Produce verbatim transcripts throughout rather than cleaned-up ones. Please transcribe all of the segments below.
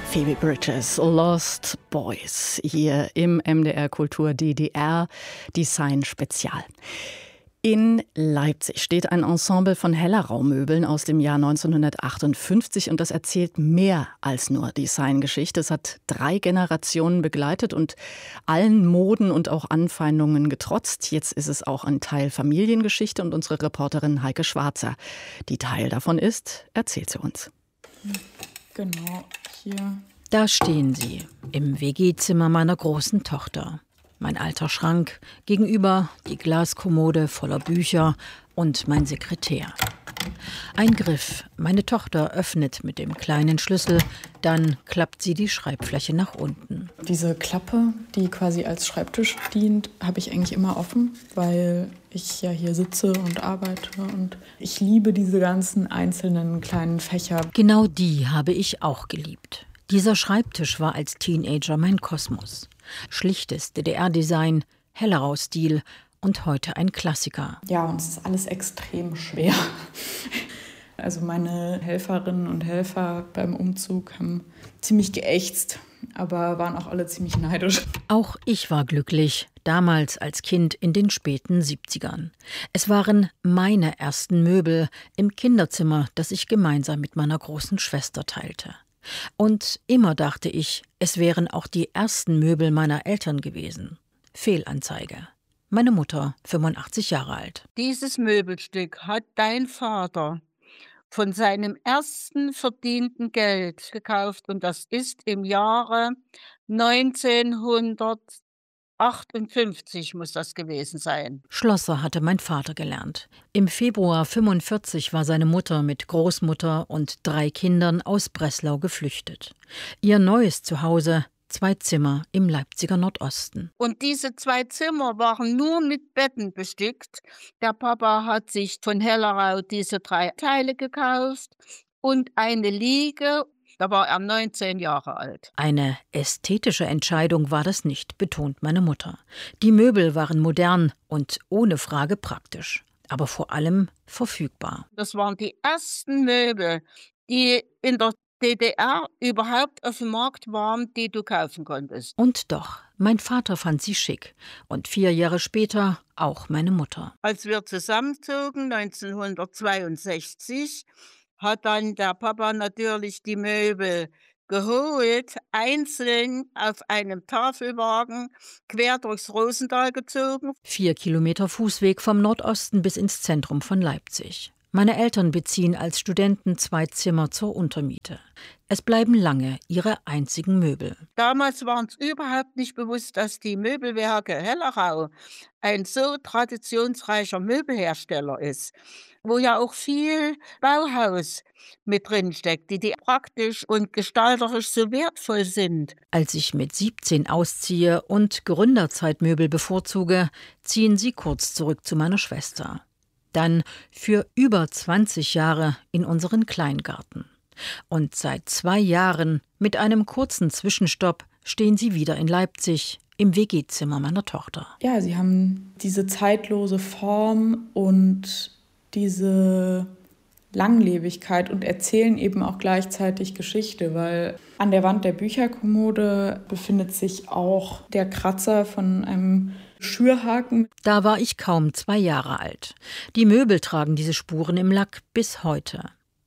Phoebe Bridgers, Lost Boys, hier im M D R Kultur D D R Design Spezial. In Leipzig steht ein Ensemble von Hellerau-Möbeln aus dem Jahr neunzehnhundertachtundfünfzig und das erzählt mehr als nur Designgeschichte. Es hat drei Generationen begleitet und allen Moden und auch Anfeindungen getrotzt. Jetzt ist es auch ein Teil Familiengeschichte und unsere Reporterin Heike Schwarzer, die Teil davon ist, erzählt sie uns. Genau, hier. Da stehen sie, im W G-Zimmer meiner großen Tochter. Mein alter Schrank, gegenüber die Glaskommode voller Bücher und mein Sekretär. Ein Griff. Meine Tochter öffnet mit dem kleinen Schlüssel, dann klappt sie die Schreibfläche nach unten. Diese Klappe, die quasi als Schreibtisch dient, habe ich eigentlich immer offen, weil ich ja hier sitze und arbeite und ich liebe diese ganzen einzelnen kleinen Fächer. Genau die habe ich auch geliebt. Dieser Schreibtisch war als Teenager mein Kosmos. Schlichtes D D R-Design, Hellerau-Stil und heute ein Klassiker. Ja, und es ist alles extrem schwer. Also meine Helferinnen und Helfer beim Umzug haben ziemlich geächtzt, aber waren auch alle ziemlich neidisch. Auch ich war glücklich, damals als Kind in den späten siebzigern. Es waren meine ersten Möbel im Kinderzimmer, das ich gemeinsam mit meiner großen Schwester teilte. Und immer dachte ich, es wären auch die ersten Möbel meiner Eltern gewesen. Fehlanzeige. Meine Mutter, fünfundachtzig Jahre alt. Dieses Möbelstück hat dein Vater von seinem ersten verdienten Geld gekauft und das ist im Jahre neunzehnhundertachtundfünfzig muss das gewesen sein. Schlosser hatte mein Vater gelernt. Im Februar fünfundvierzig war seine Mutter mit Großmutter und drei Kindern aus Breslau geflüchtet. Ihr neues Zuhause, zwei Zimmer im Leipziger Nordosten. Und diese zwei Zimmer waren nur mit Betten bestückt. Der Papa hat sich von Hellerau diese drei Teile gekauft und eine Liege. Da war er neunzehn Jahre alt. Eine ästhetische Entscheidung war das nicht, betont meine Mutter. Die Möbel waren modern und ohne Frage praktisch, aber vor allem verfügbar. Das waren die ersten Möbel, die in der D D R überhaupt auf dem Markt waren, die du kaufen konntest. Und doch, mein Vater fand sie schick und vier Jahre später auch meine Mutter. Als wir zusammenzogen, neunzehnhundertzweiundsechzig, hat dann der Papa natürlich die Möbel geholt, einzeln auf einem Tafelwagen, quer durchs Rosental gezogen. Vier Kilometer Fußweg vom Nordosten bis ins Zentrum von Leipzig. Meine Eltern beziehen als Studenten zwei Zimmer zur Untermiete. Es bleiben lange ihre einzigen Möbel. Damals war uns überhaupt nicht bewusst, dass die Möbelwerke Hellerau ein so traditionsreicher Möbelhersteller ist, wo ja auch viel Bauhaus mit drin steckt, die, die praktisch und gestalterisch so wertvoll sind. Als ich mit siebzehn ausziehe und Gründerzeitmöbel bevorzuge, ziehen sie kurz zurück zu meiner Schwester. Dann für über zwanzig Jahre in unseren Kleingarten. Und seit zwei Jahren, mit einem kurzen Zwischenstopp, stehen sie wieder in Leipzig im W G-Zimmer meiner Tochter. Ja, sie haben diese zeitlose Form und diese Langlebigkeit und erzählen eben auch gleichzeitig Geschichte, weil an der Wand der Bücherkommode befindet sich auch der Kratzer von einem Schürhaken. Da war ich kaum zwei Jahre alt. Die Möbel tragen diese Spuren im Lack bis heute.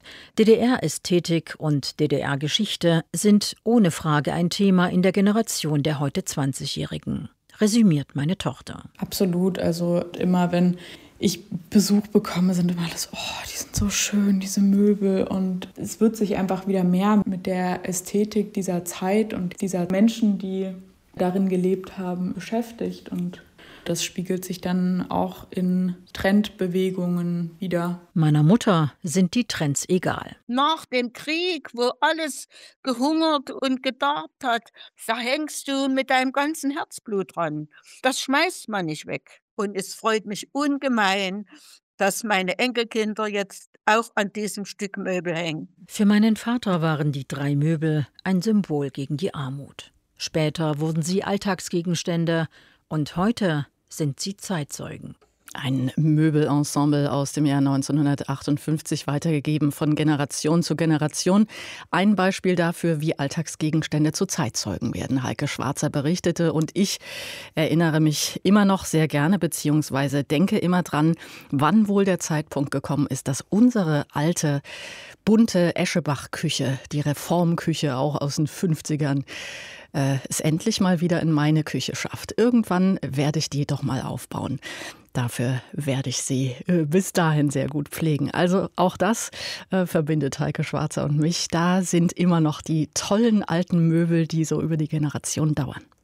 D D R-Ästhetik und D D R-Geschichte sind ohne Frage ein Thema in der Generation der heute zwanzigjährigen, resümiert meine Tochter. Absolut, also immer wenn ich Besuch bekomme, sind immer alles, oh, die sind so schön, diese Möbel. Und es wird sich einfach wieder mehr mit der Ästhetik dieser Zeit und dieser Menschen, die darin gelebt haben, beschäftigt. Und das spiegelt sich dann auch in Trendbewegungen wider. Meiner Mutter sind die Trends egal. Nach dem Krieg, wo alles gehungert und gedarbt hat, da hängst du mit deinem ganzen Herzblut dran. Das schmeißt man nicht weg. Und es freut mich ungemein, dass meine Enkelkinder jetzt auch an diesem Stück Möbel hängen. Für meinen Vater waren die drei Möbel ein Symbol gegen die Armut. Später wurden sie Alltagsgegenstände und heute sind sie Zeitzeugen. Ein Möbelensemble aus dem Jahr neunzehnhundertachtundfünfzig, weitergegeben von Generation zu Generation. Ein Beispiel dafür, wie Alltagsgegenstände zu Zeitzeugen werden. Heike Schwarzer berichtete und ich erinnere mich immer noch sehr gerne beziehungsweise denke immer dran, wann wohl der Zeitpunkt gekommen ist, dass unsere alte, bunte Eschebach-Küche, die Reformküche auch aus den fünfzigern, äh, es endlich mal wieder in meine Küche schafft. Irgendwann werde ich die doch mal aufbauen. Dafür werde ich sie äh, bis dahin sehr gut pflegen. Also auch das äh, verbindet Heike Schwarzer und mich. Da sind immer noch die tollen alten Möbel, die so über die Generation dauern.